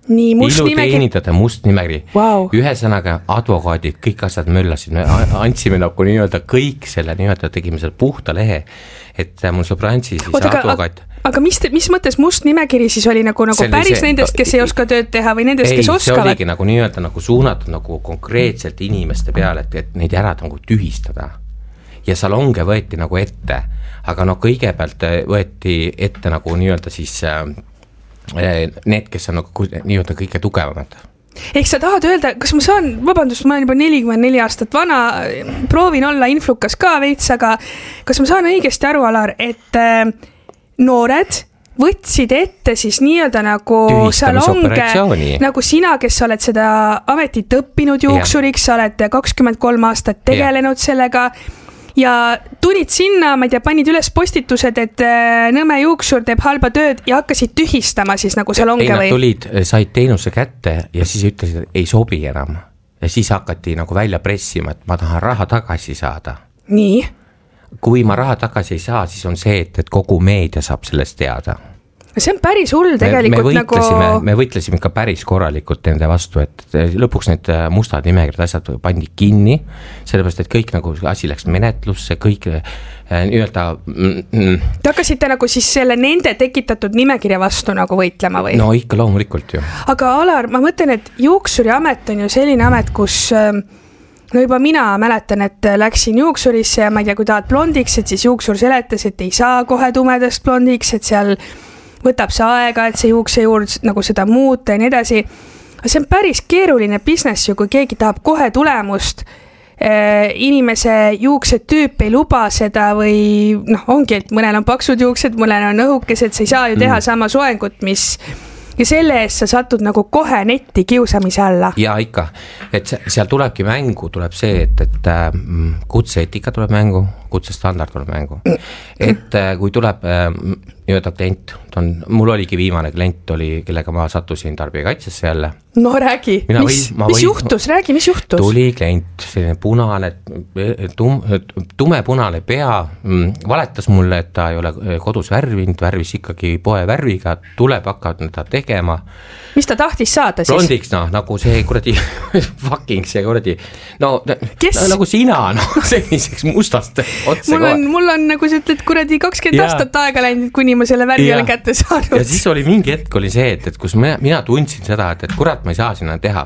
Nii, iluteenindajate must nimekiri. Wow. Ühesõnaga advokaadid, kõik asjad möllasid, me andsime nagu nii-öelda kõik selle nii-öelda tegime selle puhta lehe, et mul sõbrantsi siis advokaat. Aga mis mõttes must nimekiri siis oli nagu päris nendest, kes ei oska tööd teha või nendest, kes oskavad? See oligi nagu nii-öelda nagu suunatud nagu konkreetselt inimeste peale, et neid ära nagu tühistada. Ja salonge võeti nagu ette, aga kõigepealt võeti ette nagu nii-öelda siis need, kes on nagu nii-öelda kõige tugevamad. Ehk sa tahad öelda, kas ma saan, vabandust, ma olen juba 44 aastat vana, proovin olla influkas ka veits, aga kas ma saan õigesti aru, Alar, et noored võtsid ette siis nii-öelda nagu salonge, nagu sina, kes oled seda ametit õppinud juuksuriks, sa oled 23 aastat tegelenud sellega, ja tulid sinna, ma ei tea, panid üles postitused, et Nõmme juuksur teeb halba tööd ja hakkasid tühistama siis nagu salonge või? Nad tulid, said teenuse kätte ja siis ütlesid, et ei sobi enam. Ja siis hakati nagu välja pressima, et ma tahan raha tagasi saada. Nii? Kui ma raha tagasi ei saa, siis on see, et kogu meedia saab sellest teada. See on päris hull tegelikult me võitlesime ikka päris korralikult nende vastu, et lõpuks need mustad nimekirjad asjad pandi kinni, sellepärast, et kõik nagu asi läks menetlusse, kõik nii-öelda... Te hakkasite nagu siis selle nende tekitatud nimekirja vastu nagu võitlema või? No ikka loomulikult ju. Aga Alar, ma mõtlen, et juuksuri amet on ju selline amet, kus... No juba mina mäletan, et läksin juuksurisse ja ma ei tea, kui tahad blondiks, et siis juuksur seletas, et ei saa kohe tumedast blondiks, et seal võtab see aega, et see juukse juurde nagu seda muuta ja nii edasi. See on päris keeruline business ju, kui keegi tahab kohe tulemust, inimese juuksed tüüp ei luba seda või ongi, et mõnel on paksud juuksed, mõnel on õhukesed, sa ei saa ju teha sama soengut, mis... Ja selle eest sa satud nagu kohe netti kiusamise alla. Ja ikka, et seal tulebki mängu, tuleb see, et kutseetika tuleb mängu, kutsestandard tuleb mängu. Et kui tuleb nii-öelda klient, mul oligi viimane klient, kellega ma sattusin tarbijakaitsesse jälle. No räägi, mis juhtus? Räägi, mis juhtus? Tuli klient, selline punane, tumepunane pea, valetas mulle, et ta ei ole kodus värvinud, värvis ikkagi poe värviga, tuleb, hakkavad ta tegema. Mis ta tahtis saada siis? Blondiks, nagu see kuradi fucking see kuradi, nagu sina, selliseks mustast otse mul on nagu see, et kuradi 20 aastat aega läinud, kuni ma selle värvi olen kätte saanud. Ja siis oli mingi hetk oli see, et kus mina tundsin seda, et kurat ma ei saa sinna teha.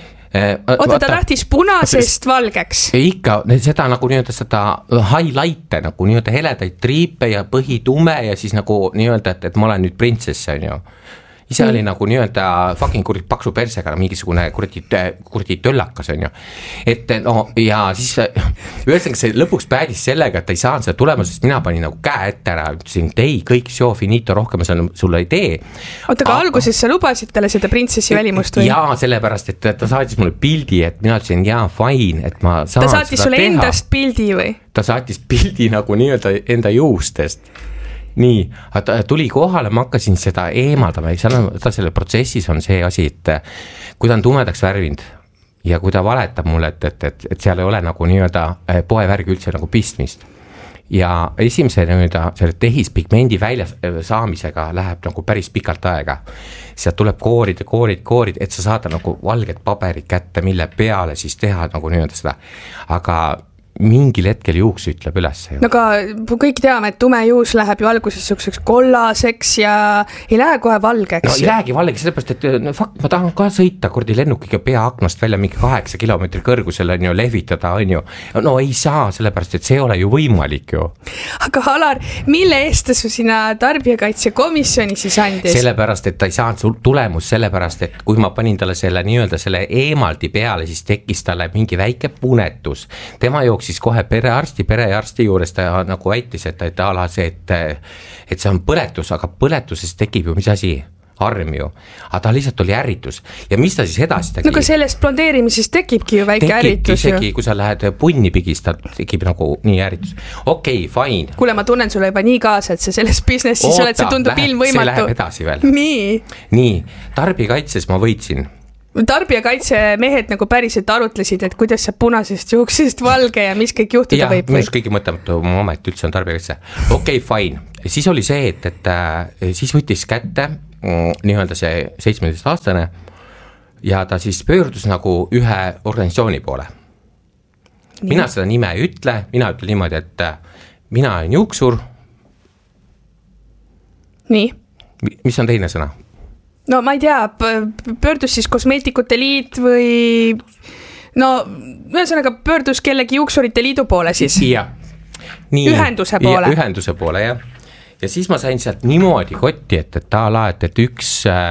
Oota, ta tahtis punasest valgeks? Ikka, seda nagu nii-öelda seda highlight'e, nagu nii-öelda heledaid triipe ja põhitume ja siis nagu nii-öelda, et ma olen nüüd printsess, on ju. Ise oli nagu nii-öelda fucking kurid paksu persega mingisugune kuradi töllakas, on ju. Et ja siis ühesõnaga see lõpuks päädis sellega, et ta ei saanud seda tulema, sest mina panin nagu käe ette ära, ütlesin, et ei, kõik seo finito, rohkem ma sulle ei tee. Oota, aga alguses sa lubasid talle seda printsessi välimust või? Jaa, sellepärast, et ta saatis mulle pildi, et mina ütlesin, jaa, fine, et ma saan ta saatis sulle teha. Endast pildi või? Ta saatis pildi nagu nii-öelda enda juustest. Nii, ta tuli kohale, ma hakkasin seda eemaldama, selle protsessis on see asi, et kui ta on tumedaks värvinud ja kui ta valetab mulle, et seal ei ole nagu nii-öelda poevärgi üldse nagu pistmist ja esimese nii-öelda selle tehispigmendi välja saamisega läheb nagu päris pikalt aega. Sealt tuleb koorid, et sa saada nagu valged paberid kätte, mille peale siis teha nagu nii-öelda seda, aga mingil hetkel juuks ütleb üles. No aga kõik teame, et tume juus läheb ju alguses selliseks kollaseks ja ei lähe kohe valgeks. No ei lähegi valgeks, sellepärast, et ma tahan ka sõita kordi lennukiga pea aknast välja mingi 8 kilomeetri kõrgusel on ju, lehvitada on ju. No ei saa, sellepärast, et see ei ole ju võimalik ju. Aga Alar, mille eest ta su sinna tarbijakaitsekomisjoni siis andis? Sellepärast, et ta ei saanud tulemus, sellepärast, et kui ma panin talle selle nii-öelda selle eemaldi peale, siis tekkis talle mingi väike punetus. Tema jooksis kohe perearsti juures ta nagu väitis, et ala see, et see on põletus, aga põletuses tekib ju mis asi? Arm ju, aga ta lihtsalt oli ärritus ja mis ta siis edasi tegi? No aga sellest blondeerimisest tekibki ju väike ärritus isegi, kui sa lähed punni pigist, tekib nagu nii ärritus. Okei, fine. Kuule, ma tunnen sulle juba nii kaasa, et sa selles businessis oled, see tundub ilmvõimatu. See läheb edasi veel. Nii, tarbijakaitses ma võitsin. Tarbijakaitsemehed nagu päriselt arutlesid, et kuidas see punasest juuksest valge ja mis kõik juhtuda võib või? Kõige mõtlematu amet üldse on tarbijakaitse. Okei, fine. Siis oli see, et siis võttis kätte nii-öelda see 17-aastane ja ta siis pöördus nagu ühe organisatsiooni poole. Mina seda nime ei ütle, mina ütlen niimoodi, et mina olen juuksur. Nii. Mis on teine sõna? No ma ei tea, pöördus siis kosmeetikute liit või no ühesõnaga pöördus kellegi juuksurite liidu poole siis. Ja. Nii, ühenduse poole. Ja, ühenduse poole, jah. Ja siis ma sain sealt niimoodi kotti, et et üks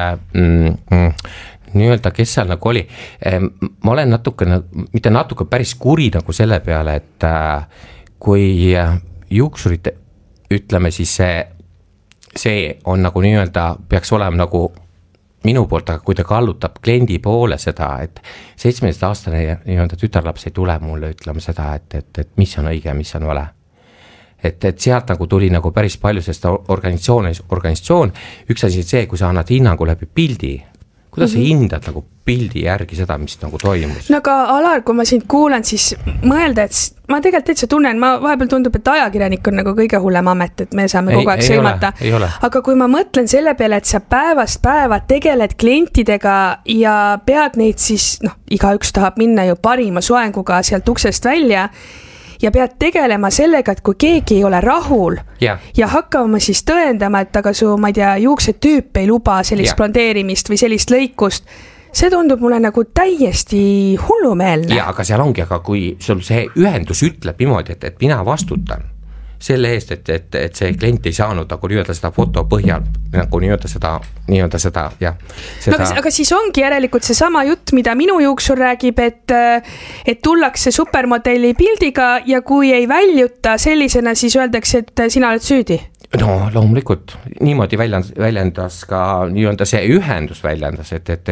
nii-öelda, kes seal nagu oli, ma olen mitte natuke päris kuri nagu selle peale, et kui juuksurite, ütleme siis see on nagu nii-öelda, peaks olema nagu minu poolt, aga kui ta kallutab kliendi poole seda, et 17-aastane nii-öelda tütarlaps ei tule mulle ütlema seda, et mis on õige, mis on vale. Et sealt nagu tuli nagu päris palju, sest organisatsioon, üks asi see, kui sa annad hinnangu läbi pildi, kuidas sa hindad nagu pildi järgi seda, mis nagu toimus? No aga Alar, kui ma sind kuulan, siis mõelda, et ma tegelikult täitsa tunnen, ma vahepeal tundub, et ajakirjanik on nagu kõige hullem amet, et me saame kogu aeg sõimata. Aga kui ma mõtlen selle peale, et sa päevast päeva tegeled klientidega ja pead neid siis, iga üks tahab minna ju parima soenguga sealt uksest välja ja pead tegelema sellega, et kui keegi ei ole rahul ja hakkama siis tõendama, et aga su, ma ei tea, juukse tüüp ei luba sellist blondeerimist või sellist lõikust, see tundub mulle nagu täiesti hullumeelne. Ja, aga seal ongi, aga kui sul see ühendus ütleb niimoodi, et mina vastutan selle eest, et see klient ei saanud nagu nii-öelda seda foto põhjal, nagu nii-öelda seda, jah. No, aga siis ongi järelikult see sama jutt, mida minu juuksur räägib, et tullakse supermodelli pildiga ja kui ei väljuta sellisena, siis öeldakse, et sina oled süüdi. No loomulikult, niimoodi väljendas ka nii-öelda see ühendus väljendas, et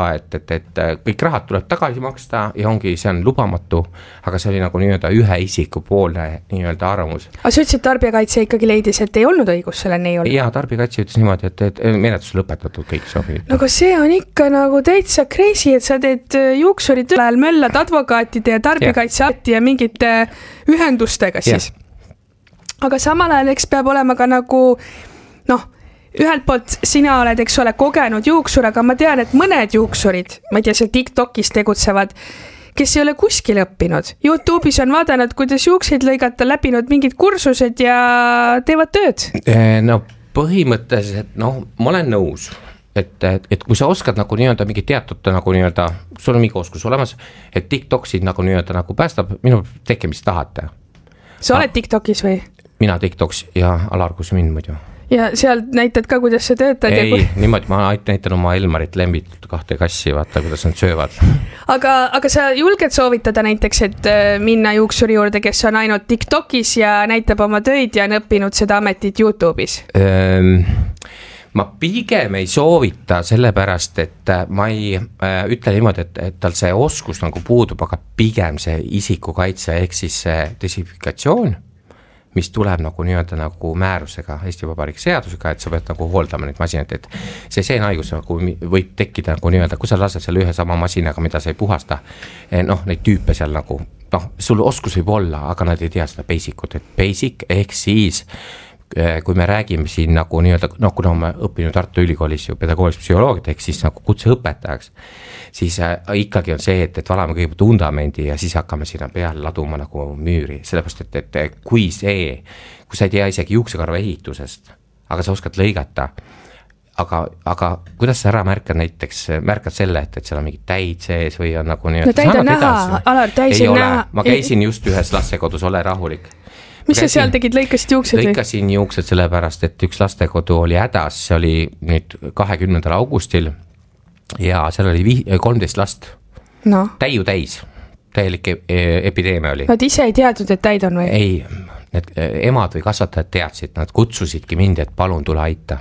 kõik rahad tuleb tagasi maksta ja ongi, see on lubamatu, aga see oli nagu nii-öelda ühe isiku poolne nii-öelda arvamus. Aga sa ütlesid, tarbijakaitse ikkagi leidis, et ei olnud õigus selle neil? Jaa, tarbijakaitse ütles niimoodi, et menetlus lõpetatud kõik sobib. No aga see on ikka nagu täitsa crazy, et sa teed juuksuri tööl möllad advokaatide ja tarbijakaitse ja mingite ühendustega siis. Aga samal ajal eks peab olema ka nagu, ühelt poolt sina oled, eks ole, kogenud juuksur, aga ma tean, et mõned juuksurid, ma ei tea, seal TikTokis tegutsevad, kes ei ole kuskil õppinud. YouTube'is on vaadanud, kuidas juukseid lõigata, läbinud mingid kursused ja teevad tööd. No põhimõtteliselt, ma olen nõus, et kui sa oskad nagu nii-öelda mingi teatud nagu nii-öelda, sul on mingi oskus olemas, et TikToksid nagu nii-öelda nagu päästab, minu teke, mis tahate. Sa oled TikTokis või? Mina TikToks ja Alar, kus mind muidu. Ja seal näitad ka, kuidas sa töötad? Ei, niimoodi, ma näitan oma Elmarit Lembit 2 kassi, vaata, kuidas nad söövad. Aga sa julged soovitada näiteks, et minna juuksuri juurde, kes on ainult TikTokis ja näitab oma töid ja on õppinud seda ametit YouTube'is? Ma pigem ei soovita sellepärast, et ma ei ütle niimoodi, et tal see oskus nagu puudub, aga pigem see isikukaitse ehk siis see desinfikatsioon, mis tuleb nagu nii-öelda nagu määrusega, Eesti Vabariigi seadusega, et sa pead nagu hooldama neid masinaid, et see seenhaigus nagu võib tekkida nagu nii-öelda, kui sa lased selle ühe sama masinaga, mida sa ei puhasta, neid tüüpe seal nagu, sul oskus võib olla, aga nad ei tea seda basic'ut, et basic ehk siis kui me räägime siin nagu nii-öelda, kuna ma õppinud Tartu Ülikoolis ju pedagoogilist psühholoogiat ehk siis nagu kutseõpetajaks, siis ikkagi on see, et valame kõigepealt undamendi ja siis hakkame sinna peale laduma nagu müüri, sellepärast, et kui sa ei tea isegi juuksekarva ehitusest, aga sa oskad lõigata, aga kuidas sa ära märkad selle, et seal on mingi täid sees või on nagu nii-öelda... No täid on näha, Alar, täis on näha. Ma käisin just ühes lastekodus, ole rahulik. Mis sa seal tegid, lõikasid juuksed? Lõikasin juuksed sellepärast, et üks lastekodu oli hädas, see oli nüüd 20. augustil ja seal oli 13 last. Täiu täis, täielik epideemia oli. Nad ise ei teadnud, et täid on või? Ei, need emad või kasvatajad teadsid, nad kutsusidki mind, et palun tule aita.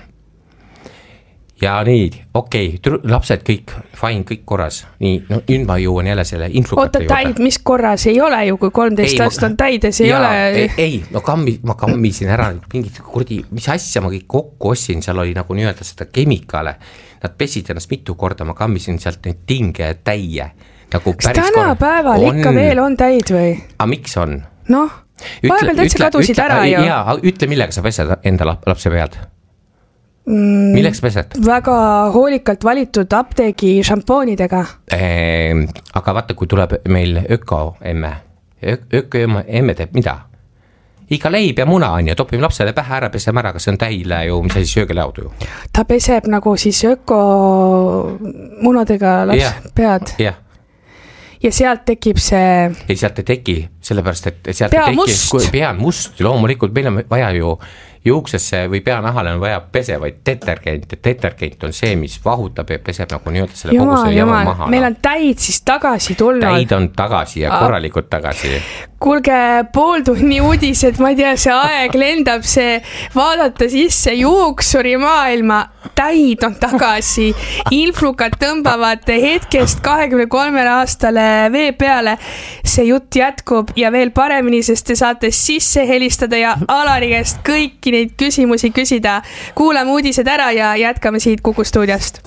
Ja nii, lapsed kõik, fine, kõik korras. Nii, nüüd ma jõuan jälle selle influkate juurde. Täid, mis korras ei ole ju, kui 13 last on täides, ei ole... Ei, ma kammisin ära mingit kurdi, mis asja ma kõik kokku ossin, seal oli nagu nii-öelda seda kemikaale. Nad pesid ennast mitu korda, ma kammisin sealt neid tinge ja täie. Kas tänapäeval ikka veel on täid või? A miks on? Vahepeal täitsa kadusid ära ju. Jaa, ütle millega sa pesed enda lapse pead. Milleks pesed? Väga hoolikalt valitud apteegi šampoonidega. Aga vaata, kui tuleb meil öko-emme teeb mida? Iga leib ja muna on ja topime lapsele pähe ära, peseme ära, kas see on täile ju, mis asi söögiläudu ju? Ta peseb nagu siis öko-munadega pead. Jah. Ja sealt tekib see... Ei, sealt ei teki, sellepärast, et sealt pea must. Pea on must, loomulikult meil on vaja ju juuksesse või peanahale on vaja pesevaid detergent, ja detergent on see, mis vahutab ja peseb nagu nii-öelda selle kogu selle jama maha. Meil on täid siis tagasi tulnud. Täid on tagasi ja korralikult tagasi. Kuulge, pooltunni uudised, ma ei tea, see aeg lendab, see vaadata sisse juuksuri maailma, täid on tagasi, influkad tõmbavad hetkest 23 aastale vee peale, see jutt jätkub ja veel paremini, sest te saate sisse helistada ja Alari käest kõiki neid küsimusi küsida. Kuulame uudised ära ja jätkame siit Kuku stuudiost.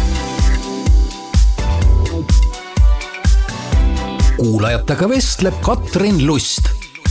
Kuulajatega vestleb Katrin Lust.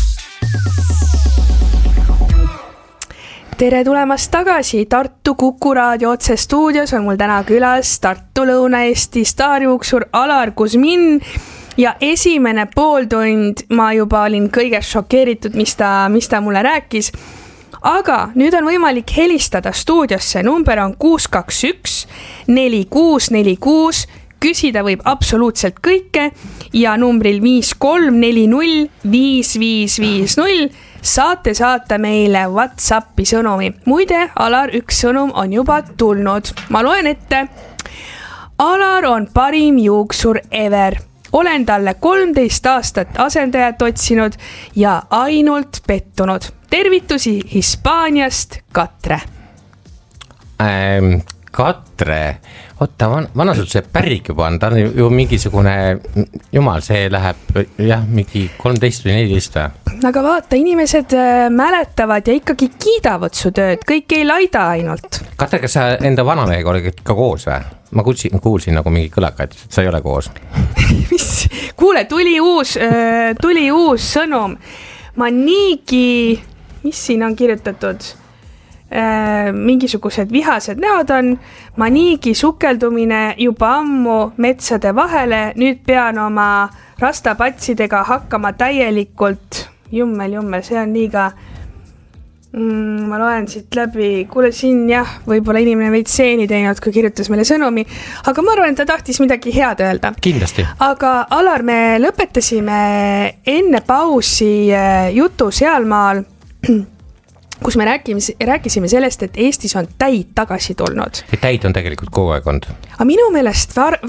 Tere tulemast tagasi Tartu Kuku raadio otse stuudios on mul täna külas Tartu Lõuna-Eesti staarjuuksur Alar Kuzmin ja esimene pooltund ma juba olin kõigest šokeeritud, mis ta mulle rääkis. Aga nüüd on võimalik helistada stuudiosse, number on 621 4646, küsida võib absoluutselt kõike ja numbril 5340 5550 saate saata meile WhatsAppi sõnumi. Muide, Alar, üks sõnum on juba tulnud. Ma loen ette. Alar on parim juuksur ever. Olen talle 13 aastat asendajat otsinud ja ainult pettunud. Tervitusi Hispaaniast, Katre. Katre, oota, vanasult see pärrik juba on, ta on ju mingisugune, jumal, see läheb jah, mingi 13 või 14 või? Aga vaata, inimesed mäletavad ja ikkagi kiidavad su tööd, kõik ei laida ainult. Katre, kas sa enda vanamehega oled ka koos või? Ma kuulsin nagu mingi kõlakaid, et sa ei ole koos. Mis? Kuule, tuli uus sõnum. Ma niigi, mis siin on kirjutatud? Mingisugused vihased näod on, ma niigi sukeldumine juba ammu metsade vahele, nüüd pean oma rastapatsidega hakkama täielikult, jummel, see on liiga, ma loen siit läbi, kuule siin jah, võib-olla inimene veid seeni teinud, kui kirjutas meile sõnumi, aga ma arvan, et ta tahtis midagi head öelda. Kindlasti. Aga Alar, me lõpetasime enne pausi jutu sealmaal, kus me rääkisime sellest, et Eestis on täid tagasi tulnud. Täid on tegelikult kogu aeg olnud. Aga minu meelest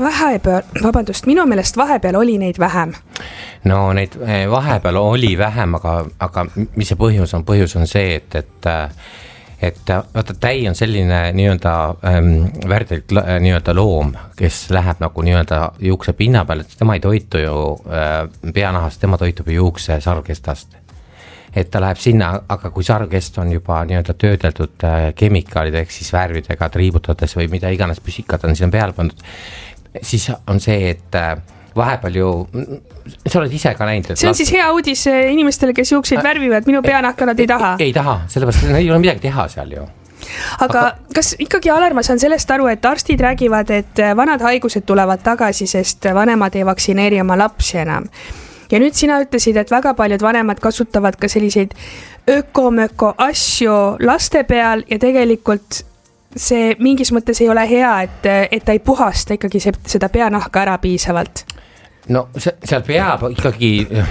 vahepeal oli neid vähem. No neid vahepeal oli vähem, aga mis see põhjus on? Põhjus on see, et vaata, täi on selline nii-öelda värdelt nii-öelda loom, kes läheb nagu nii-öelda juukse pinna peal, et tema ei toitu ju peanahast, tema toitub ju juukse sargestast. Et ta läheb sinna, aga kui sargest on juba nii-öelda töödeldud kemikaalid ehk siis värvidega triibutades või mida iganes püsikad on siin peal pandud, siis on see, et vahepeal ju, sa oled ise ka näinud. See on siis hea uudis inimestele, kes juukseid värvivad, minu peanahka nad ei taha. Ei taha, sellepärast ei ole midagi teha seal ju. Aga kas ikkagi, Alar, ma saan sellest aru, et arstid räägivad, et vanad haigused tulevad tagasi, sest vanemad ei vaktsineeri oma lapsi enam. Ja nüüd sina ütlesid, et väga paljud vanemad kasutavad ka selliseid öko-möko asju laste peal ja tegelikult see mingis mõttes ei ole hea, et ta ei puhasta ikkagi seda peanahka ära piisavalt. No seal peab ikkagi,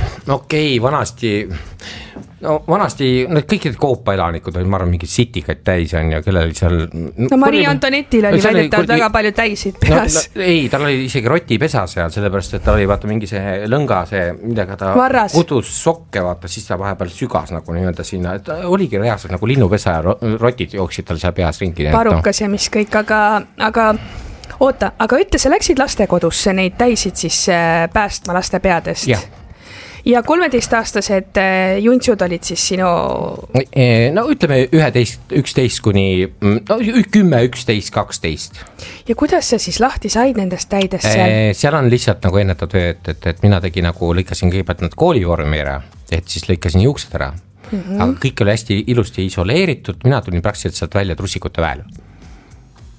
vanasti need kõik need koopaelanikud olid, ma arvan, mingid sitikaid täis on ja kellel seal... No Marie Antonetil oli väidetavalt väga palju täisid peas. Ei, tal oli isegi rotipesa seal, sellepärast, et ta oli vaata mingi see lõnga, millega ta udus sokke, vaata, siis ta vahepeal sügas nagu nii-öelda sinna, et oligi reaalselt nagu linnupesa ja rotid jooksid tal seal peas ringi. Parukas ja mis kõik, aga oota, aga ütle, sa läksid lastekodusse neid täisid siis päästma laste peadest? Jah. Ja 13-aastased juntsud olid siis sinu... No ütleme 11 kuni 10, 11, 12. Ja kuidas sa siis lahti said nendest täidest seal? Seal on lihtsalt nagu ennetav töö, et mina tegin nagu, lõikasin kõigepealt nad koolivormi ära, et siis lõikasin juuksed ära. Aga kõik oli hästi ilusti isoleeritud, mina tulin praktiliselt sealt välja trussikute väel.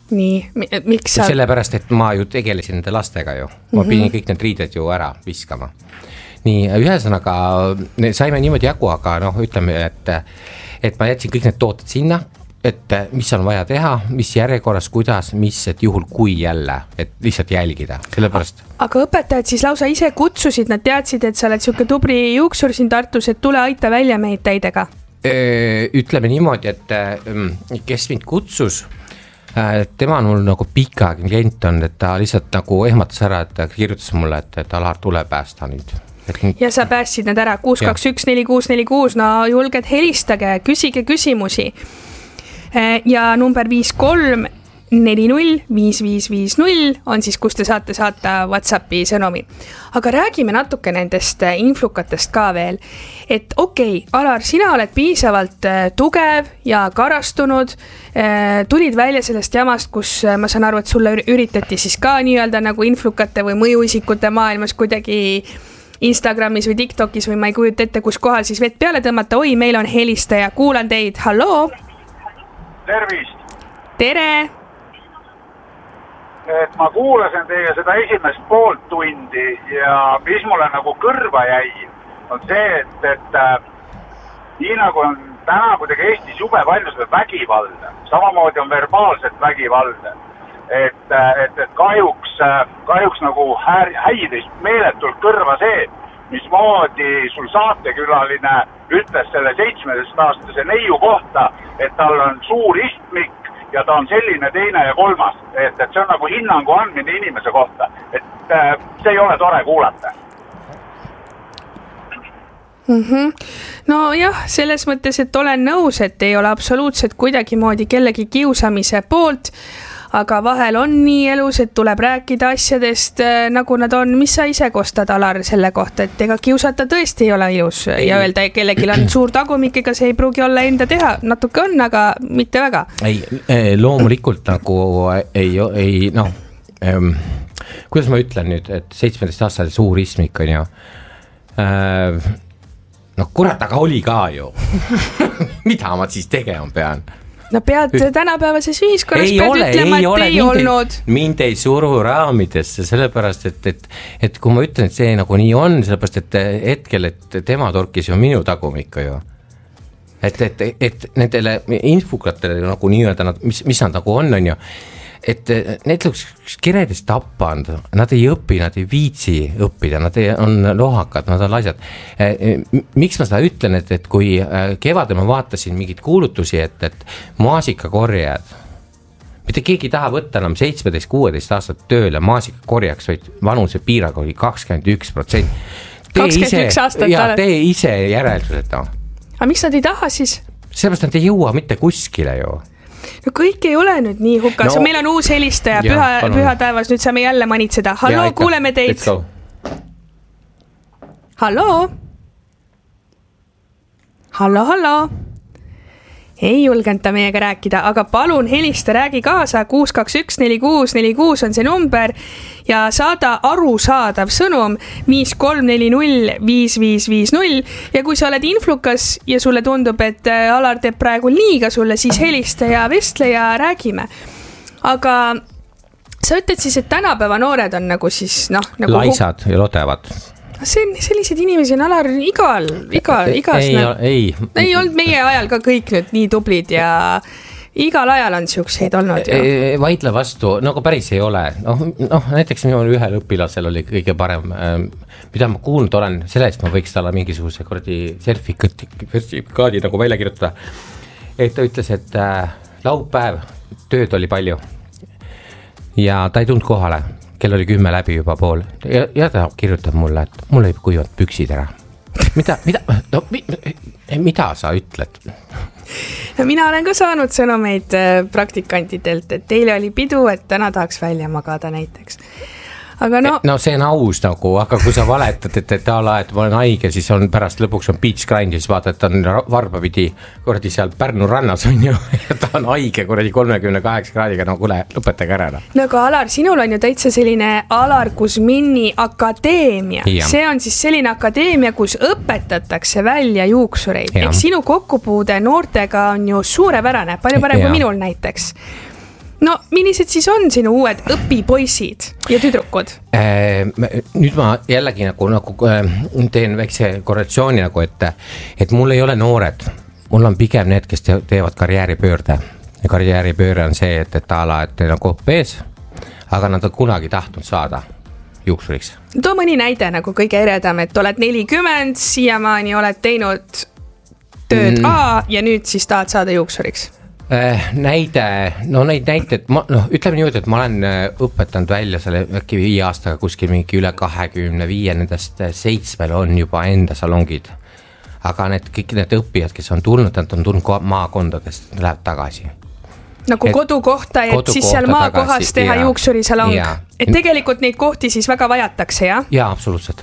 nii, miks sa... Sellepärast, et ma ju tegelesin nende lastega ju, ma pidin kõik need riided ju ära viskama. Nii, ühesõnaga saime niimoodi jagu, aga noh, ütleme, et ma jätsin kõik need tooted sinna, et mis on vaja teha, mis järjekorras, kuidas, mis, et juhul kui jälle, et lihtsalt jälgida, sellepärast. Aga õpetajad siis lausa ise kutsusid, nad teadsid, et sa oled siuke tubli juuksur siin Tartus, et tule aita välja meid täidega. Ütleme niimoodi, et kes mind kutsus, tema on mul nagu pika klient on, et ta lihtsalt nagu ehmatas ära, et ta kirjutas mulle, et Alar tule päästa nüüd. Ja sa päästsid need ära 6214646, no julged helistage, küsige küsimusi. Ja number 53405550 on siis, kus te saate saata WhatsAppi sõnumi. Aga räägime natuke nendest influkatest ka veel, et okei, Alar, sina oled piisavalt tugev ja karastunud, tulid välja sellest jamast, kus ma saan aru, et sulle üritati siis ka nii-öelda nagu influkate või mõjuisikute maailmas kuidagi Instagramis või TikTokis või ma ei kujuta ette, kus kohal siis vett peale tõmmata. Oi, meil on helistaja, kuulan teid, halloo! Tervist! Tere! Et ma kuulasin teie seda esimest poolt tundi ja mis mulle nagu kõrva jäi, on see, et nii nagu on täna kuidagi Eestis jube palju seda vägivalda, samamoodi on verbaalset vägivalda, et kahjuks nagu häiris meeletult kõrva see, mismoodi sul saatekülaline ütles selle 17-aastase neiu kohta, et tal on suur istmik ja ta on selline, teine ja kolmas, et see on nagu hinnangu andmine inimese kohta, et see ei ole tore kuulata. No jah, selles mõttes, et olen nõus, et ei ole absoluutselt kuidagi moodi kellegi kiusamise poolt, aga vahel on nii elus, et tuleb rääkida asjadest nagu nad on. Mis sa ise kostad, Alar, selle kohta, et ega kiusata tõesti ei ole ilus ja öelda, kellelgi on suur tagumik, ega see ei pruugi olla enda teha, natuke on, aga mitte väga. Ei, loomulikult nagu ei noh, kuidas ma ütlen nüüd, et 17-aastane suur istmik on ju, no kurat, aga oli ka ju. Mida ma siis tegema pean? No pead tänapäevases ühiskonnas ütlema, et ei olnud. Mind ei suru raamidesse, sellepärast, et kui ma ütlen, et see nagu nii on, sellepärast, et hetkel, et tema torkis ju minu tagumikku ju. Et nendele infukatele nagu nii-öelda, mis nad nagu on ju, et need kiredest tappanud, nad ei õpi, nad ei viitsi õppida, nad on lohakad, nad on laisad. Miks ma seda ütlen, et kui kevadel ma vaatasin mingid kuulutusi, et maasikakorjad, mitte keegi taha võtta enam 17-16 aastat tööle maasikakorjaks, vaid vanuse piirag oli 21%. 21 aastat. Ja tee ise järeldused. No. Aga miks nad ei taha siis? Sellepärast nad ei jõua mitte kuskile ju. No kõik ei ole nüüd nii hukas, no, meil on uus helistaja, püha taevas, nüüd saame jälle manitseda. Halloo, kuuleme teid. Halloo? Halloo? Ei julgenud ta meiega rääkida, aga palun helista, räägi kaasa, 6214646 on see number ja saada arusaadav sõnum 53405550 ja kui sa oled influkas ja sulle tundub, et Alar teeb praegu liiga sulle, siis helista ja vestle ja räägime. Aga sa ütled siis, et tänapäeva noored on nagu siis noh nagu laisad ja lodevad. Sellised inimesi on Alar ei olnud meie ajal ka kõik nüüd nii tublid ja igal ajal on siukseid olnud. Vaidle vastu, nagu päris ei ole. No, näiteks minul ühel õpilasel oli kõige parem, mida ma kuulnud olen, sellest ma võiks talle mingisuguse sertifikaadi nagu välja kirjutada. Et ta ütles, et laupäev tööd oli palju ja ta ei tulnud kohale. Kell oli 10 läbi juba pool ja ta kirjutab mulle, et mul ei kuivad püksid ära. Mida sa ütled? No, mina olen ka saanud sõnumeid praktikantidelt, et teile oli pidu, et täna tahaks välja magada näiteks. Aga no see on aus nagu, aga kui sa valetad, et ma olen haige, siis on pärast lõpuks on beach grind ja siis vaata, et ta on varbapidi kuradi seal Pärnu rannas on ju ja ta on haige kuradi 38 kraadiga, no kuule, lõpetage ära. No aga Alar, sinul on ju täitsa selline Alar Kusmini akadeemia. Ja. See on siis selline akadeemia, kus õpetatakse välja juuksureid. Ehk sinu kokkupuude noortega on ju suurepärane, palju parem kui minul näiteks. no millised siis on sinu uued õpipoisid ja tüdrukud? Nüüd ma jällegi nagu teen väikse korrelatsiooni nagu, et mul ei ole noored, mul on pigem need, kes teevad karjääripöörde ja karjääripööre on see, et neil on kopp ees, aga nad on kunagi tahtnud saada juuksuriks. Too mõni näide nagu kõige eredam, et oled 40, siiamaani oled teinud tööd A ja nüüd siis tahad saada juuksuriks. Neid näited, ütleme niimoodi, et ma olen õpetanud välja selle äkki 5 aastaga kuskil mingi üle 25, nendest 7 on juba enda salongid. Aga kõik need õppijad, kes on tulnud, nad on tulnud maakondadest, läheb tagasi. Nagu kodukohta, et siis seal maakohas teha juuksurisalong. Et tegelikult neid kohti siis väga vajatakse, jah? Jaa, absoluutselt.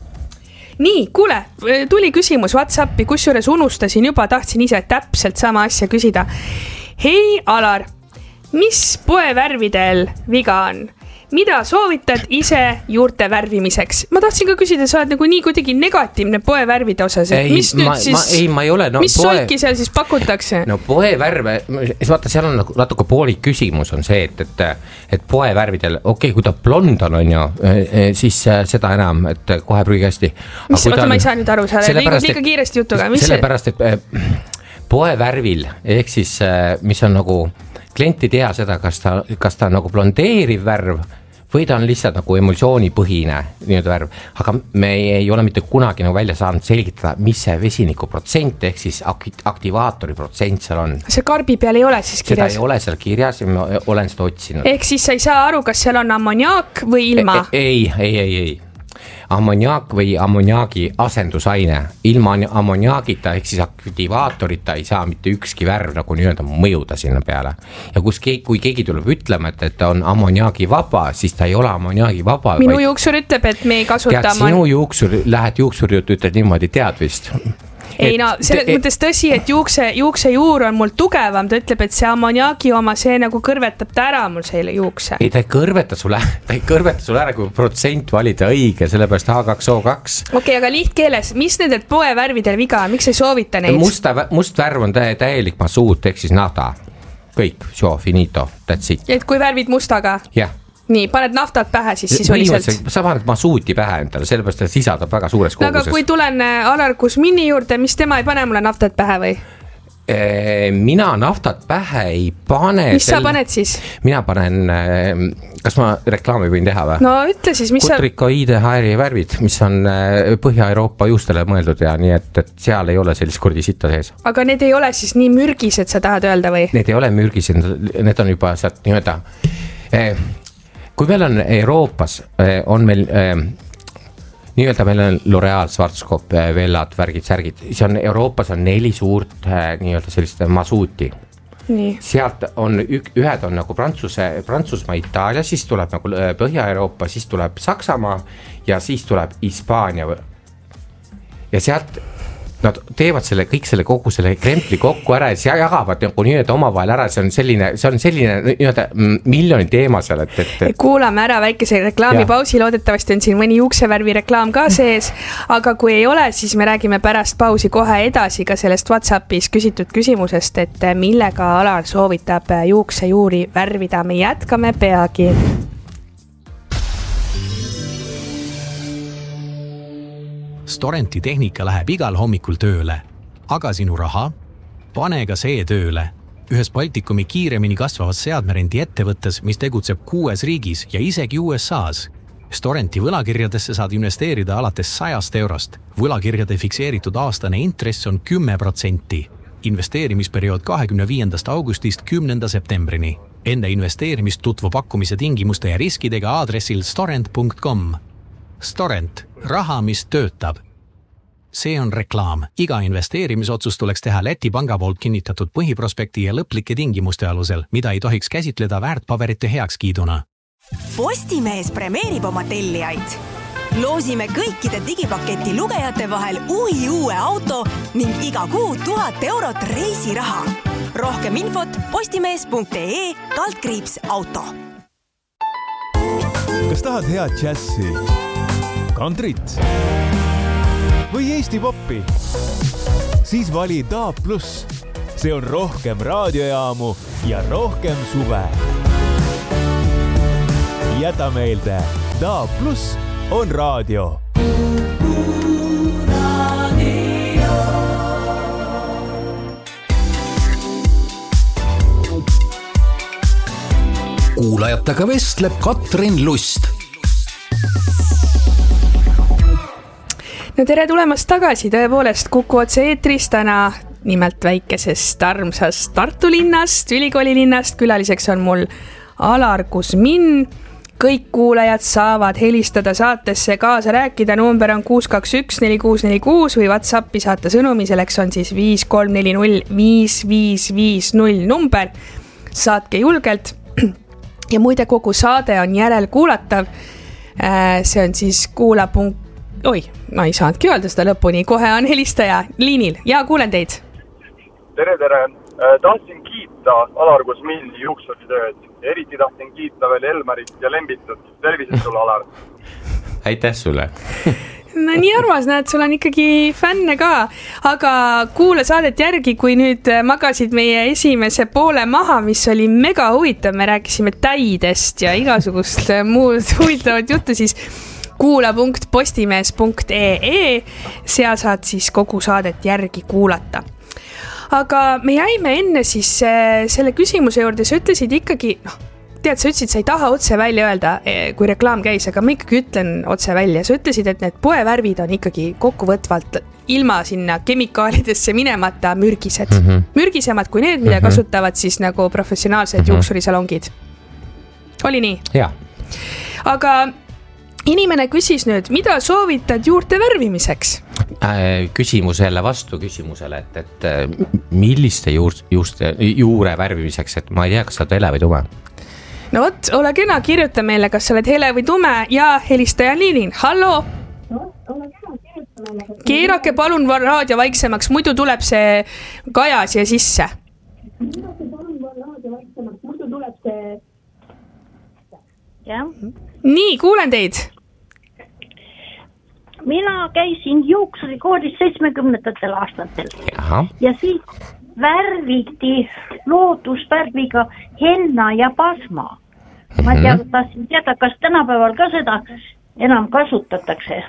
Nii, kuule, tuli küsimus WhatsAppi, kusjuures unustasin juba, tahtsin ise täpselt sama asja küsida. Hei, Alar, mis poevärvidel viga on? Mida soovitad ise juurte värvimiseks? Ma tahtsin ka küsida, sa oled nagu nii kuidagi negatiivne poevärvide osas, et mis ma ei ole, mis solki seal siis pakutakse? No poevärve, vaata, seal on natuke poolik küsimus on see, et poevärvidel, kui ta blond on ju, siis seda enam, et kohe prügikasti. Ma ei saa nüüd aru, sa liigud liiga kiiresti jutuga. Sellepärast, et poevärvil, ehk siis, mis on nagu klient ei tea seda, kas ta on nagu blondeeriv värv või ta on lihtsalt nagu emulsioonipõhine värv, aga me ei ole mitte kunagi nagu välja saanud selgitada, mis see vesiniku protsent ehk siis aktivaatori protsent seal on. See karbi peal ei ole siis kirjas? Seda ei ole seal kirjas ja ma olen seda otsinud. Ehk siis sa ei saa aru, kas seal on ammoniaak või ilma? Ei. Ammoniaak või ammoniaagi asendusaine. Ilma ammoniaagita ehk siis aktivaatorita ei saa mitte ükski värv nagu nii-öelda mõjuda sinna peale. Ja kui keegi tuleb ütlema, et on ammoniaagi vaba, siis ta ei ole ammoniaagi vaba. Minu juuksur ütleb, et me ei kasuta sinu juuksur, lähed juuksuri jutt, ütled niimoodi, tead vist. Ei selles mõttes tõsi, et juukse juur on mul tugevam, ta ütleb, et see ammoniaagi oma, see nagu kõrvetab ta ära mul selle juukse. Ei, ta ei kõrveta sulle ära, kui protsent valida õige, sellepärast H2O2. Aga lihtkeeles, mis nendelt poevärvidel viga, miks ei soovita neid? Must värv on täielik masuut, ehk siis nafta. Kõik, finito, that's it. Et kui värvid mustaga? Jah. Nii, paned naftat pähe siis sisuliselt. Sa paned masuuti pähe endale, sellepärast, et sisaldab väga suures koguses. Aga kui tulen Alar Kusmini juurde, mis tema ei pane mulle naftat pähe või? Mina naftat pähe ei pane. Mis sa paned siis? Mina panen, kas ma reklaami võin teha või? No ütle siis, mis Kutrikoide HR värvid, mis on Põhja-Euroopa juustele mõeldud ja nii, et seal ei ole sellist kurdi sitta sees. Aga need ei ole siis nii mürgised, sa tahad öelda või? Need ei ole mürgised, need on juba sealt nii-öelda... Kui meil on Euroopas, on meil nii-öelda meil on L'Oreal, Schwarzkopf, Vellad, värgid, särgid, siis on Euroopas on 4 suurt nii-öelda sellist masuuti. Nii. Sealt on ühed on nagu Prantsusmaa, Itaalia, siis tuleb nagu Põhja-Euroopa, siis tuleb Saksamaa ja siis tuleb Hispaania. Ja sealt nad teevad kõik kogu selle krempli kokku ära ja jagavad nagu nii-öelda omavahel ära, see on selline nii-öelda miljoni teema seal, et... Kuulame ära väikese reklaamipausi, loodetavasti on siin mõni juuksevärvi reklaam ka sees, aga kui ei ole, siis me räägime pärast pausi kohe edasi ka sellest WhatsAppis küsitud küsimusest, et millega Alar soovitab juuksejuuri värvida, me jätkame peagi. Storenti tehnika läheb igal hommikul tööle, aga sinu raha? Pane ka see tööle. Ühes Baltikumi kiiremini kasvavas seadmerendi ettevõttes, mis tegutseb 6 riigis ja isegi USA's. Storenti võlakirjadesse saad investeerida alates 100 €. Võlakirjade fikseeritud aastane intress on 10%. Investeerimisperiood 25. augustist 10. septembrini. Enne investeerimist tutvu pakkumise tingimuste ja riskidega aadressil storent.com. Storent, raha, mis töötab. See on reklaam. Iga investeerimisotsus tuleks teha Läti panga poolt kinnitatud põhiprospekti ja lõplike tingimuste alusel, mida ei tohiks käsitleda väärtpaberite heakskiiduna. Postimees premeerib oma tellijaid. Loosime kõikide digipaketi lugejate vahel uue auto ning iga kuu 1000 € reisiraha. Rohkem infot postimees.ee/auto. Kas tahad head džässi? Kantrit või Eesti poppi? Siis vali DAB+. See on rohkem raadiojaamu ja rohkem suve. jäta meelde, DAB+ on raadio. Kuulajatega vestleb Katrin Lust. No tere tulemast tagasi, tõepoolest Kuku otse eetris täna nimelt väikesest armsast Tartu linnast, ülikooli linnast. Külaliseks on mul Alar Kusmin. Kõik kuulajad saavad helistada saatesse, kaasa rääkida. Number on 621-4646 või WhatsAppi saata sõnumi, selleks on siis 5340-5550 number. Saatke julgelt. Ja muide, kogu saade on järelkuulatav. See on siis ma ei saanudki öelda seda lõpuni. Kohe on helistaja liinil. Ja kuulen teid. Tere. Tahtsin kiita Alar Kusmini juuksuritööd. Eriti tahtsin kiita veel Elmarit ja Lembitut. Tervised sulle, Alar. Aitäh sulle. No nii armas, näed, sul on ikkagi fänne ka, aga kuula saadet järgi, kui nüüd magasid meie esimese poole maha, mis oli mega huvitav, me rääkisime täidest ja igasugust muud huvitavat juttu, siis kuula.postimees.ee, seal saad siis kogu saadet järgi kuulata. Aga me jäime enne siis selle küsimuse juurde, sa ütlesid ikkagi, tead, sa ütlesid, sa ei taha otse välja öelda, kui reklaam käis, aga ma ikkagi ütlen otse välja. Sa ütlesid, et need poevärvid on ikkagi kokkuvõtvalt ilma sinna kemikaalidesse minemata mürgised. Mürgisemad kui need, mida kasutavad siis nagu professionaalsed juuksurisalongid. Oli nii? Jaa. Aga inimene küsis nüüd, mida soovitad juurte värvimiseks? Küsimusele vastu küsimusele, et milliste juure värvimiseks, et ma ei tea, kas sa oled hele või tume? No vot, ole kena, kirjuta meile, kas sa oled hele või tume ja helistaja liinil. Hallo? Keerake palun raadio vaiksemaks, muidu tuleb see kaja siia sisse. Nii, kuulen teid. Mina käisin juuksurikoodis 70. aastatel. Ja siis värviti loodusvärviga henna ja pasma. Ma tahtsin teada, kas tänapäeval ka seda enam kasutatakse?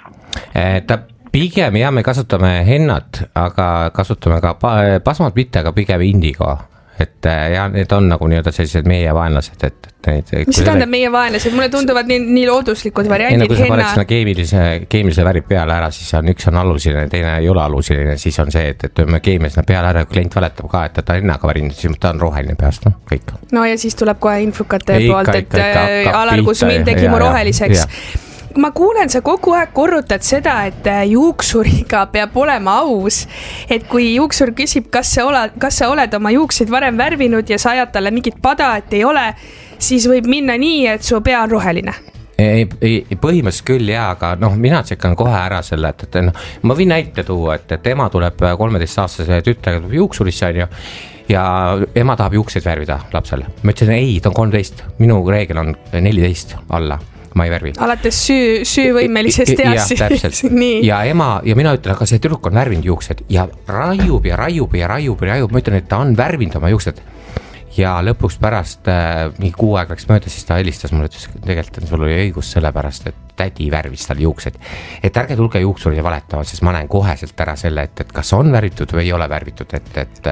Pigem me kasutame hennat, aga kasutame ka pasmat mitte, aga pigem indigo. Ja need on nagu nii-öelda sellised meie vaenlased. Mis see tähendab meie vaenlased? Mulle tunduvad nii looduslikud variandid. Kui sa paned sinna keemilise värib peale ära, siis üks on alusiline, teine ei ole alusiline. Siis on see, et keemia sinna peale ära, kui klient valetab ka, et ta hennaga värinud, siis ta on roheline peast. Kõik. No ja siis tuleb kohe infukate poolt, et Alar Kusmin tegi mu roheliseks. Ma kuulen, sa kogu aeg korrutad seda, et juuksuriga peab olema aus, et kui juuksur küsib, kas sa oled oma juukseid varem värvinud ja sa ajad talle mingit pada, et ei ole, siis võib minna nii, et su pea on roheline. Põhimõtteliselt küll aga mina tsekkan kohe ära selle, et ma võin näite tuua, et ema tuleb 13-aastase tütrega juuksurisse ja ema tahab juukseid värvida lapsele. Ma ütlesin, ei, ta on 13, minu reegel on 14 alla. Ma ei värvi. Alates süüvõimelisest teast. Ja, täpselt. Ja mina ütlen, aga see tüdruk on värvinud juuksed ja raiub. Ma ütlen, et ta on värvinud oma juuksed. Ja lõpuks pärast mingi 6 aeg läks mööda, siis ta helistas mulle, ütles, tegelikult sul oli õigus sellepärast, et tädi värvis tal juuksed. Et ärge tulge juuksuri valetama, sest ma näen koheselt ära selle, et kas on värvitud või ei ole värvitud, et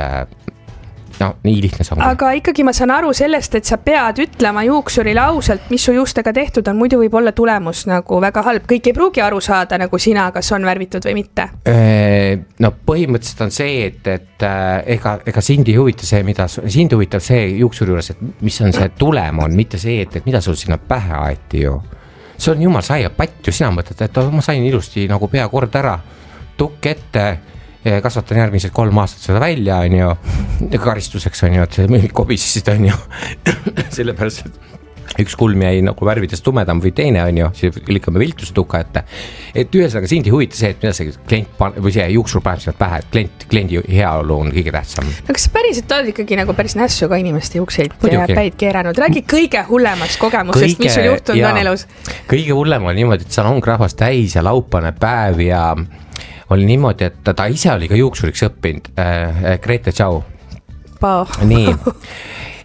nii lihtne see on. Aga ikkagi ma saan aru sellest, et sa pead ütlema juuksurile ausalt, mis su juustega tehtud on, muidu võib olla tulemus nagu väga halb. Kõik ei pruugi aru saada nagu sina, kas on värvitud või mitte. Põhimõtteliselt on see, et ega sind ei huvita see, sind huvitab see juuksuri juures, et mis on see tulem on, mitte see, et mida sul sinna pähe aeti ju. See on jumal saia patt ju, sina mõtled, et ma sain ilusti nagu pea kord ära, tukk ette, kasvatan järgmised 3 aastat seda välja, karistuseks et kobisesid sellepärast, et üks kulm jäi nagu värvides tumedam või teine siis lükkame viltust tuka ette. Et ühesõnaga sind ei huvita see, et mida see klient või see juuksur paneb sinna pähe, et kliendi heaolu on kõige tähtsam. No kas päriselt oled ikkagi nagu päris nässu ka inimeste juukseid ja päid keeranud? Räägi kõige hullemast kogemusest, mis sul juhtunud on elus? Kõige hullem on niimoodi, et salong rahvas täis ja laupane päev ja oli niimoodi, et ta ise oli ka juuksuriks õppinud, Grete Tšau. Pau. Nii.